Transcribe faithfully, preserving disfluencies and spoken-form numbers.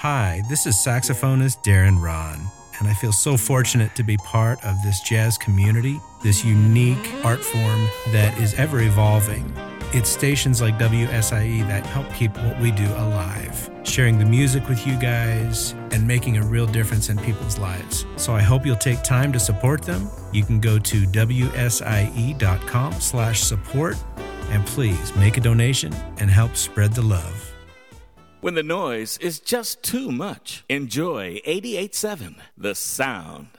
Hi, this is saxophonist Darren Ron, and I feel so fortunate to be part of this jazz community, this unique art form that is ever evolving. It's stations like W S I E that help keep what we do alive, sharing the music with you guys and making a real difference in people's lives. So I hope you'll take time to support them. You can go to W S I E dot com slash support and please make a donation and help spread the love. When the noise is just too much, enjoy eighty-eight point seven, The Sound.